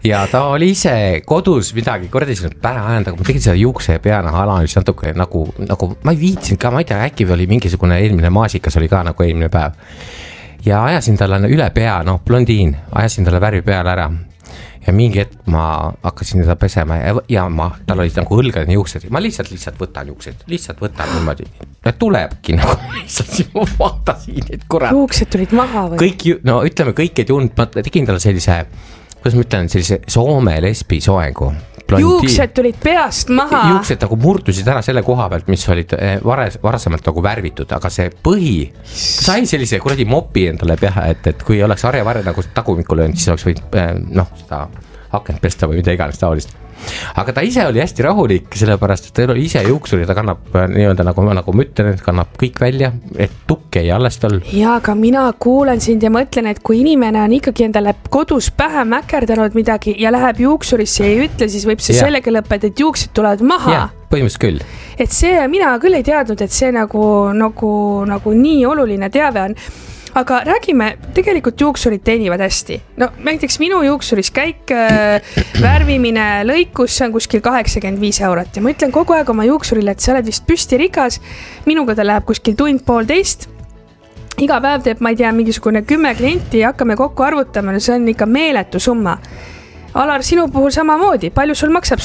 ja ta oli ise kodus midagi kordiselt pähe ajanud, aga ma tegin seda juukse peana analüüsi natuke nagu ma ei viitsinud ka, ma ei tea, äkki oli mingisugune eelmine maasikas oli ka nagu eelmine päev. Ja ajasin talle üle pea, blondiin, ajasin talle värvi peale ära. Ja mingi hetk ma hakkasin teda pesema ja tal olid nagu õlgane juuksed. Ma lihtsalt võtan juuksed, lihtsalt võtan niimoodi. Ja tulebki nagu lihtsalt siin ma vaatasin, et kurat. Juuksed tulid maha või? Kõik, ütleme kõik, et ma tegin talle sellise, kuidas ma ütlen, sellise Soome lesbi soengu. Juuksed tulid peast maha. Juuksed nagu murdusid ära selle koha pealt, mis olid varasemalt nagu värvitud, aga see põhi sai sellise kuradi mopi endale peha, et kui oleks harja nagu tagumikku löönud, siis oleks võinud seda hakent pesta või mida iganes taolist. Aga ta ise oli hästi rahulik, sellepärast, et ta oli ise juuksuri, ta kannab nii-öelda nagu ma ütlen, et kannab kõik välja, et tukk ei alles tal. Ja, aga mina kuulen sind ja mõtlen, et kui inimene on ikkagi endale kodus pähe mäkerdanud midagi ja läheb juuksurisse ja ei ütle, siis võib see sellega lõppeda, et juuksed tulevad maha. Ja, põhimõtteliselt küll. Et see, mina küll ei teadnud, et see nagu nii oluline teave on. Aga räägime, tegelikult juuksurid teenivad hästi. No näiteks minu juuksuris käik, värvimine, lõikus, see on kuskil 85 eurot. Ja ma ütlen kogu aeg oma juuksurile, et sa oled vist püsti rikas. Minuga ta läheb kuskil tund-poolteist. Iga päev teeb, ma ei tea, mingisugune 10 klienti ja hakkame kokku arvutama. See on ikka meeletu summa. Alar, sinu puhul samamoodi. Palju sul maksab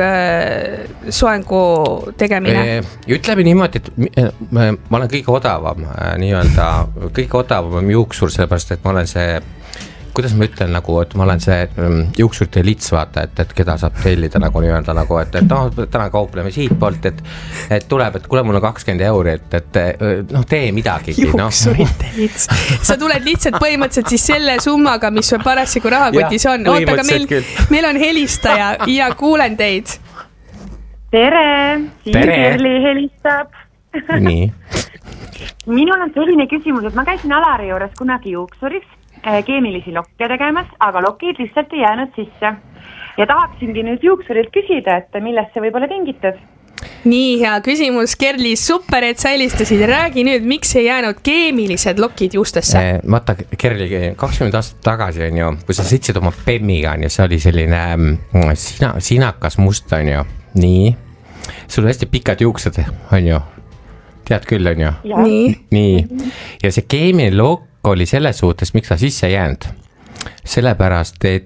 soengu tegemine? Ütleme niimoodi, et ma olen kõige odavam, kõige odavam juuksur, sellepärast, et ma olen see, kuidas ma ütlen, et ma olen see juuksurite lits, vaata, et keda saab tellida nagu, et täna kaupleme siit poolt, et tuleb, et kuule, mul on 20 euri, et tee midagi. Juuksurite lits. Sa tuled lihtsalt põhimõtteliselt siis selle summaga, mis parasjagu rahakotis on. Oota, aga meil on helistaja ja kuulen teid. Tere, siin Kerli helistab. Nii. Minul on selline küsimus, et ma käisin Alari juures kunagi juuksuris keemilisi lokke tegemas, aga lokid lihtsalt ei jäänud sisse. Ja tahaksingi nüüd juuksurilt küsida, et millest see võib olla tingitud? Nii hea küsimus, Kerli, super, et sa helistasid. Räägi nüüd, miks ei jäänud keemilised lokid juustesse? Vaata, Kerli, 20 aastat tagasi on ju, kui sa sõitsid oma Pemmiga, on ju, see oli selline sinakas must, on ju. Nii, sul on hästi pikad juuksed, on ju. Tead küll, on ju? Nii. Ja see keemiline lokk oli selles suhtes, miks ta sisse jäänud. Sellepärast, et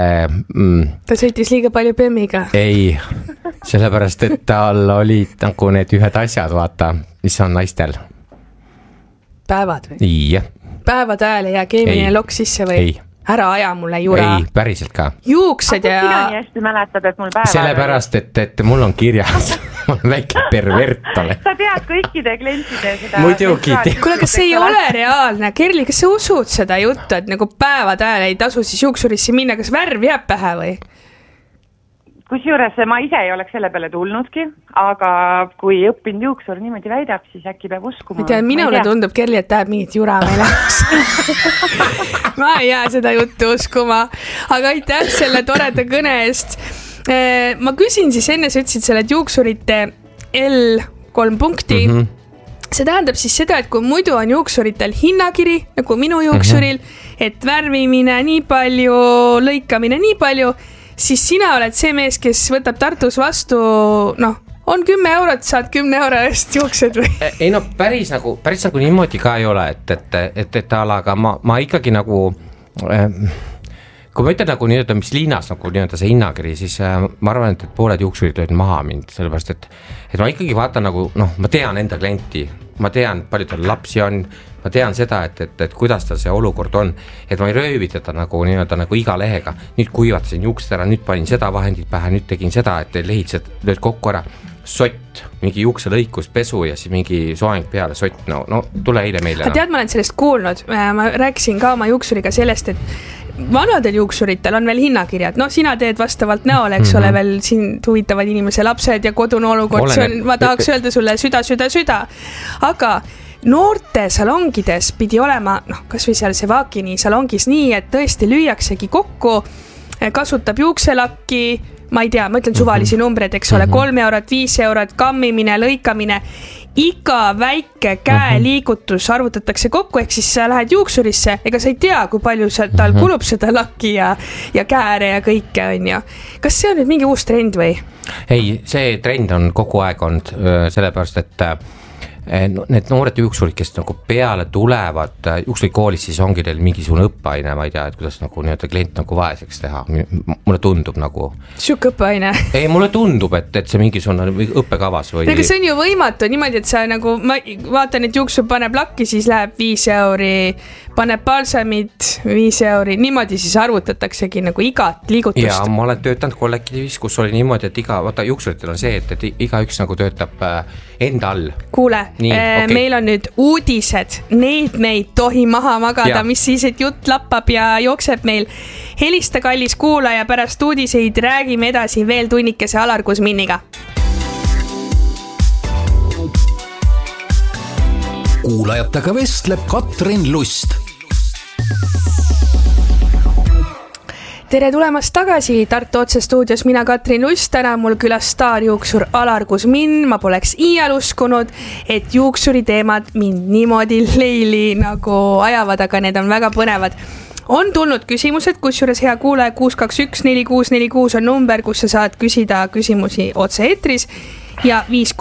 ta sõitis liiga palju Pemmiga. Ei, sellepärast, et tal olid nagu need ühed asjad, vaata, mis on naistel. Päevad või? Ei. Päevad ajal ja keemiline lokk sisse või? Ei. Ära aja mulle jura. Ei, päriselt ka. Juuksed ja... Sina nii hästi mäletad, et mul päevad... Sellepärast, et mul on kirjas. Ma olen väike pervert ole. Sa tead kõikide klientide seda... Muidugi. Kuule, kas see ei ole reaalne? Kerli, kas sa usud seda juttu, et nagu päevad ajal ei tasu siis juuksurisse minna, kas värv jääb pähe või? Kusjuures ma ise ei oleks selle peale tulnudki, aga kui õppinud juuksur niimoodi väidab, siis äkki peab uskuma. Minule tundub, Kerli, et tahab mingit jura meile. Ma ei jää seda juttu uskuma, aga aitäh selle toreda kõne eest. Ma küsin siis enne, sa ütlesid selle juuksurite L3 punkti. See tähendab siis seda, et kui muidu on juuksuritel hinnakiri, nagu minu juuksuril, et värvimine nii palju, lõikamine nii palju, siis sina oled see mees, kes võtab Tartus vastu, on 10 eurot, saad 10 euro eest juuksed või? Ei päris nagu niimoodi ka ei ole, et alaga ma ikkagi nagu, kui ma ütlen nagu nii-öelda, mis liinas nagu nii-öelda see hinnakiri, siis ma arvan, et pooled juuksurid lööd maha mind, sellepärast, et ma ikkagi vaatan nagu, ma tean enda klienti, ma tean, palju tal lapsi on, ma tean seda, et kuidas tal see olukord on, et ma ei röövi teda nagu nii-öelda nagu iga lehega, nüüd kuivatasin juuksed ära, nüüd panin seda vahendit pähe, nüüd tegin seda, et lehitsed lööd kokku ära, sott, mingi juukselõikus, pesu ja siis mingi soeng peale, sott, no tule eile meile. Tead, ma olen sellest kuulnud, ma rääkisin ka oma juuksuriga sellest, et vanadel juuksuritel on veel hinnakirjad, sina teed vastavalt näole, eks ole, veel siin huvitavad inimese lapsed ja kodune olukord, ma tahaks öelda sulle süda, aga noorte salongides pidi olema, kas või seal Sevakini salongis nii, et tõesti lüüaksegi kokku, kasutab juukselakki, ma ei tea, ma ütlen suvalisi numbreid, eks ole, 3 eurot, 5 eurot, kammimine, lõikamine iga väike käeliigutus arvutatakse kokku, ehk siis sa lähed juuksurisse, ega sa ei tea, kui palju tal kulub seda lakki ja kääre ja kõike, on ju. Kas see on nüüd mingi uus trend või? Ei, see trend on kogu aeg olnud sellepärast, et need noored juuksurid, kes nagu peale tulevad juuksurikoolis, siis ongi teil mingisugune õppeaine, ma ei tea, et kuidas nagu nii-öelda klient nagu vaeseks teha, mulle tundub nagu. Siuke õppeaine? Ei, mulle tundub, et see mingisugune õppekavas või. Aga see on ju võimatu niimoodi, et sa nagu, ma vaatan, et juuksur paneb lakki, siis läheb 5 euri, paneb balsamid 5 euri, niimoodi siis arvutataksegi nagu igat liigutust. Ja ma olen töötanud kollektiivis, kus oli niimoodi, et vaata juuksuritel on see, et iga üks nagu töötab enda all. Kuule, okay. Meil on nüüd uudised, neid me ei tohi maha magada, mis siis, et jutt lappab ja jookseb meil. Helista kallis kuulaja, pärast uudiseid räägime edasi veel tunnikese Alar Kusminiga. Kuulajatega vestleb Katrin Lust. Tere tulemast tagasi Tartu Otse stuudios, mina Katrin Lust, täna mul külas staarjuuksur Alar Kusmin, ma poleks iial uskunud, et juuksuri teemad mind niimoodi leili nagu ajavad, aga need on väga põnevad. On tulnud küsimused, kusjuures hea kuulaja 621-4646 on number, kus sa saad küsida küsimusi otse eetris ja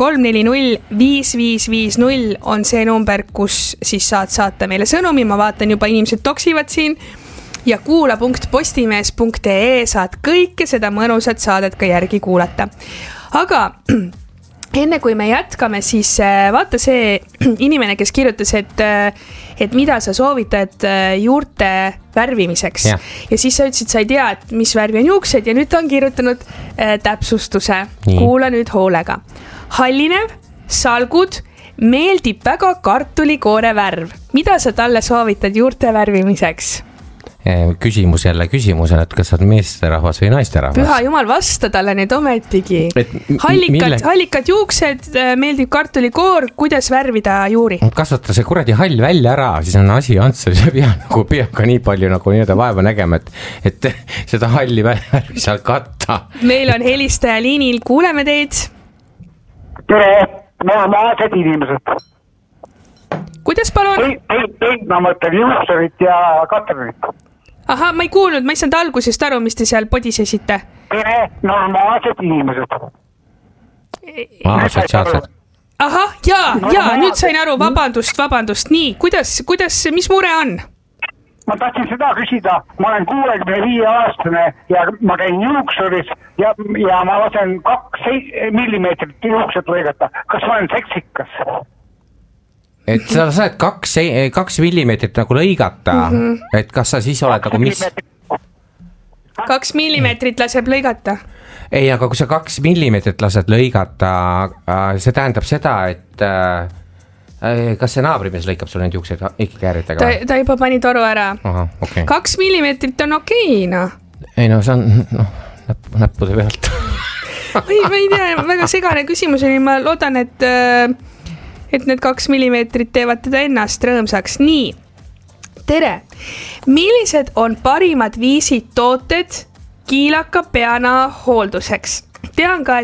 5340-5550 on see number, kus siis saad saata meile sõnumi, ma vaatan juba inimesed toksivad siin ja kuula.postimees.ee saad kõike seda mõnusat saadet ka järgi kuulata. Aga enne kui me jätkame, siis vaata see inimene, kes kirjutas, et mida sa soovitad juurte värvimiseks. Ja siis sa ütlesid, sa ei tea, et mis värvi on juuksed ja nüüd ta on kirjutanud täpsustuse. Kuula nüüd hoolega. Hallinev, salgud, meeldib väga kartulikoore värv. Mida sa talle soovitad juurte värvimiseks? Küsimusena, et kas sa oled meesterahvas või naisterahvas? Püha jumal, vasta talle nüüd ometigi. Hallikad juuksed, meeldib kartulikoor, kuidas värvida juuri? Kasvata see kuradi hall välja ära, siis on asi antsa, see pea ka nii palju nagu nii-öelda vaeva nägema, et seda halli värvi seal katta. Meil on helistaja liinil, kuuleme teid. Tere, me oleme aased inimesed. Kuidas palun? Ei, ma mõtlen juuksurit ja Katrinit. Aha, ma ei kuulnud, ma ei saanud algusest aru, mis te seal podisesite. Tere, normaalsed inimesed. Sotsiaalsed. Ahah, jaa, nüüd sain aru, vabandust. Nii, kuidas, mis mure on? Ma tahtsin seda küsida, ma olen 65-aastane ja ma käin juuksuris ja ma lasen 2 millimeetrit juukset lõigata. Kas ma olen seksikas? Et sa saad 2 millimeetrit nagu lõigata, et kas sa siis oled nagu mis? 2 millimeetrit laseb lõigata? Ei, aga kui sa 2 millimeetrit lased lõigata, see tähendab seda, et kas see naabrimees lõikab sul need juuksed ikka kääritega? Ta juba pani toru ära. Aha, okay. 2 millimeetrit on okei, no. Ei, no see on näppude pealt. Ma ei tea, väga segane küsimus oli, ma loodan, et need 2 millimeetrit teevad teda ennast rõõmsaks. Nii, tere. Millised on parimad viisid tooted kiilaka peana hoolduseks? Tean ka,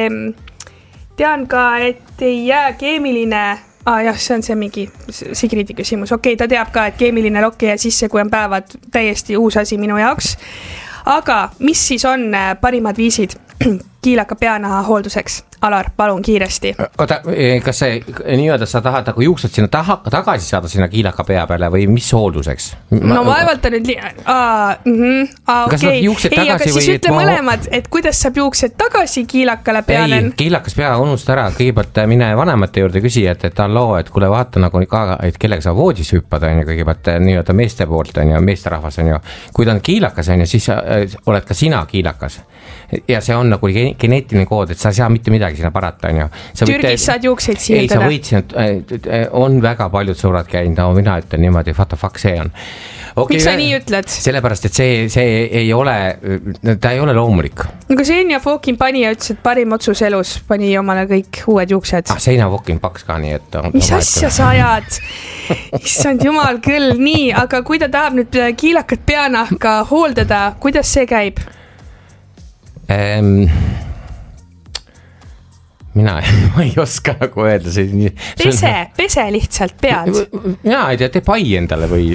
et ei jää keemiline... jah, see on see mingi Sigridi küsimus. Okei, ta teab ka, et keemiline lokk ei jää sisse, kui on päevad täiesti uus asi minu jaoks. Aga mis siis on parimad viisid kiilaka peanaha hoolduseks? Alar, palun kiiresti. Oota, kas see nii-öelda sa tahad nagu juuksed sinna tagasi saada sinna kiilaka pea peale või mis hoolduseks? No vaevalta nüüd okei. Ei, aga siis ütle mõlemad, et kuidas saab juuksed tagasi kiilakale peale? Ei, kiilakas pea unusta ära, kõigepealt mine vanemate juurde küsi, et alloo, et kuule vaata nagu ka, et kellega sa voodis hüppad, on ju, kõigepealt nii-öelda meeste poolt, on ju, meesterahvas, on ju. Kui ta on kiilakas, on ju, siis oled ka sina kiilakas. Ja see on nagu geneetiline kood, et sa ei saa mitte midagi sinna parata, on ju. Türgis saad juukseid siirdada? Ei, sa võid on väga paljud sõbrad käinud, no mina ütlen niimoodi, what the fuck see on. Miks sa nii ütled? Sellepärast, et see ei ole, ta ei ole loomulik. Aga Seina Fokin pani ja ütles, et parim otsus elus pani omale kõik uued juuksed. Seina Fokin paks ka nii, et... Mis asja sa ajad? Issand jumal küll, nii, aga kui ta tahab nüüd kiilakat peanahka hooldada, kuidas see käib? mina ei oska nagu öelda. Pese lihtsalt pead. Mina ei tea, tee pai endale või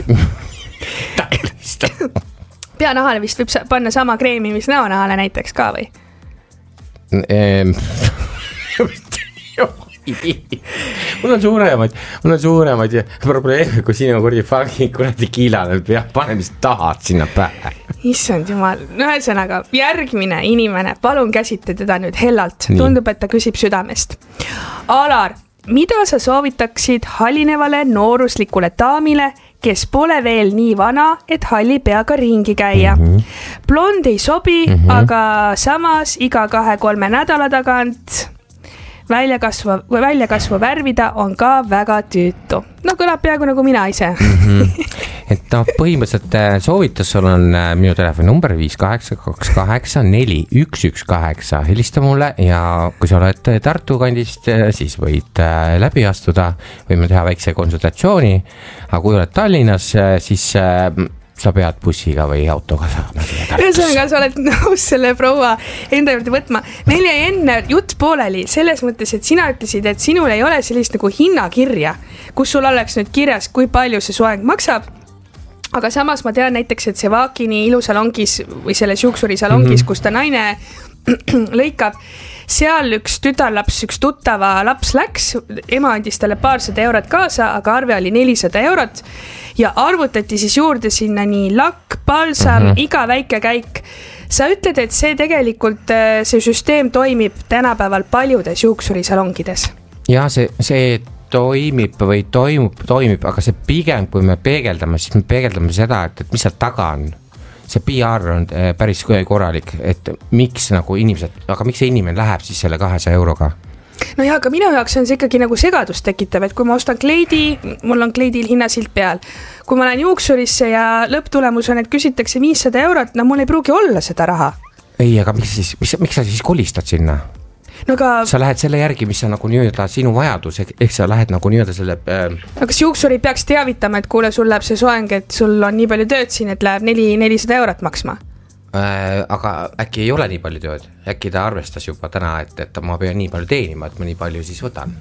peanahale vist võib panna sama kreemi, mis näonahale näiteks ka või? Mul on suuremaid probleeme, kui sinu kuradi kiilale pane, mis tahad sinna pähe. Issand jumal, ühesõnaga järgmine inimene, palun käsite teda nüüd hellalt. Tundub, et ta küsib südamest. Alar, mida sa soovitaksid hallinevale nooruslikule daamile, kes pole veel nii vana, et halli peaga ringi käia? Blond ei sobi, aga samas iga 2-3 nädala tagant väljakasvu värvida on ka väga tüütu. No kõlab peaaegu nagu mina ise. Et põhimõtteliselt soovitus sul on minu telefoninumber 58284118. Helista mulle ja kui sa oled Tartu kandist, siis võid läbi astuda, võime teha väikse konsultatsiooni, aga kui oled Tallinnas, siis sa pead bussiga või autoga saama. Ühesõnaga, sa oled nõus selle proua enda juurde võtma. Meil jäi enne jutt pooleli selles mõttes, et sina ütlesid, et sinul ei ole sellist nagu hinnakirja, kus sul oleks nüüd kirjas, kui palju see soeng maksab. Aga samas ma tean näiteks, et see Vaakini ilusalongis või selles juuksurisalongis, kus ta naine lõikab, seal üks tütarlaps, üks tuttava laps läks, ema andis talle paarsada eurot kaasa, aga arve oli 400 eurot ja arvutati siis juurde sinna nii lakk, balsam, iga väike käik. Sa ütled, et see tegelikult, see süsteem toimib tänapäeval paljudes juuksurisalongides. Ja see toimib või toimub, aga see pigem, kui me peegeldame, siis me peegeldame seda, et mis seal taga on. See PR on päris korralik, et miks nagu inimesed, aga miks see inimene läheb siis selle 200 euroga? No ja, aga minu jaoks on see ikkagi nagu segadust tekitav, et kui ma ostan kleidi, mul on kleidil hinnasilt peal. Kui ma lähen juuksurisse ja lõpptulemus on, et küsitakse 500 eurot, no mul ei pruugi olla seda raha. Ei, aga miks sa siis kolistad sinna? No ka... Sa lähed selle järgi, mis on nagu nii-öelda sinu vajadus, ehk sa lähed nagu nii-öelda selle... Aga kas juuksur ei peaks teavitama, et kuule, sul läheb see soeng, et sul on nii palju tööd siin, et läheb 400 eurot maksma? Aga äkki ei ole nii palju tööd? Äkki ta arvestas juba täna, et ma pean nii palju teenima, et ma nii palju siis võtan?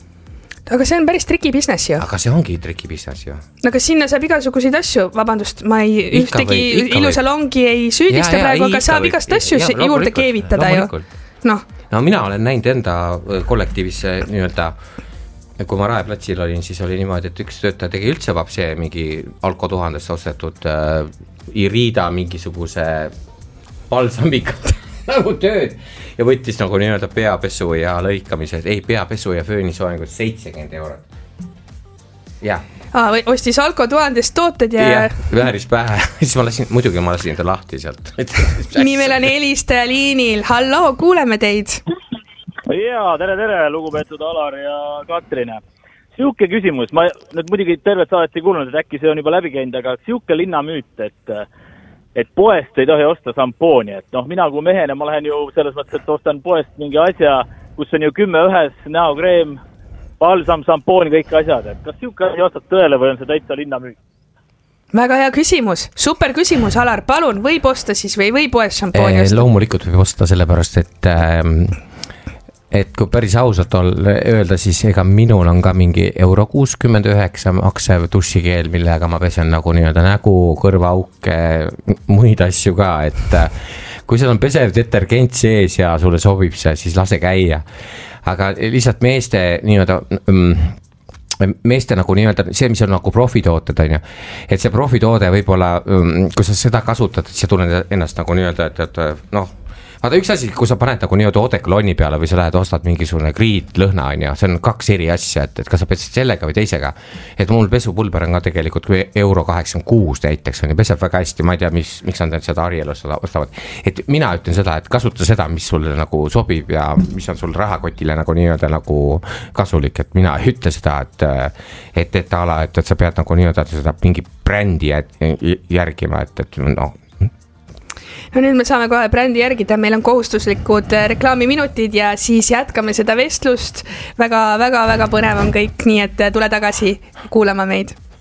Aga see on päris triki business ju. Aga see ongi triki business ju. Aga sinna saab igasuguseid asju, vabandust, ma ei ühtegi ilusalongi ei süüdista praegu, aga saab igast asju juurde keevitada ju. No mina olen näinud enda kollektiivis nii-öelda, kui ma Raeplatsil olin, siis oli niimoodi, et üks töötaja tegi üldse vapse mingi Alko 1000 ostetud Irida mingisuguse balsamikat nagu tööd ja võttis nagu nii-öelda peapesu ja lõikamise, peapesu ja föönisoengut 70 eurot. Jah. Ostis Alko 1000 tooted ja... vääris pähe. Siis ma lasin ta lahti sealt. Nii meil on helistaja liinil. Hallo, kuuleme teid. Jaa, tere, lugupeetud Alar ja Katrine. Siuke küsimus, ma nüüd muidugi tervet saadet ei kuulnud, et äkki see on juba läbi käinud, aga siuke linnamüüt, et poest ei tohi osta sampooni. Et mina kui mehena, ma lähen ju selles mõttes, et ostan poest mingi asja, kus on ju 10 ühes näokreem, balsam, sampooni, kõik asjad, et kas siuke ei ostad tõele või on see täitsa linnamüük? Väga hea küsimus, super küsimus, Alar, palun, võib osta siis või võib poes sampooni osta? Loomulikult võib osta sellepärast, et kui päris ausalt öelda, siis ega minul on ka mingi €69 maksev dušikeel, millega ma pesen nagu nii-öelda nägu, kõrvaauke, muid asju ka, et kui seal on pesev detergent sees ja sulle sobib see, siis lase käia. Aga lihtsalt meeste nagu nii-öelda, see, mis on nagu profitooted, on ju, et see profitoode võib-olla, kui sa seda kasutad, et sa tunned ennast nagu nii-öelda, et vaata üks asi, kui sa paned nagu nii-öelda odeklonni peale või sa lähed ostad mingisugune kriidlõhna, on ju, see on 2 eri asja, et kas sa pesed sellega või teisega, et mul pesupulber on ka tegelikult €86 näiteks, on ju, peseb väga hästi, ma ei tea, miks nad seda Arielus ostavad, et mina ütlen seda, et kasuta seda, mis sulle nagu sobib ja mis on sul rahakotile nagu nii-öelda nagu kasulik, et mina ei ütle seda, et sa pead nagu nii-öelda seda mingi brändi järgima, et No nüüd me saame kohe brändi järgida, meil on kohustuslikud reklaamiminutid ja siis jätkame seda vestlust. Väga põnev on kõik, nii et tule tagasi kuulama meid.